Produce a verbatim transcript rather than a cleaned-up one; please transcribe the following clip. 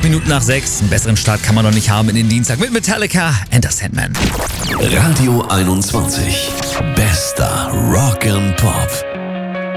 Minuten nach sechs. Einen besseren Start kann man noch nicht haben in den Dienstag mit Metallica and the Sandman. Radio einundzwanzig.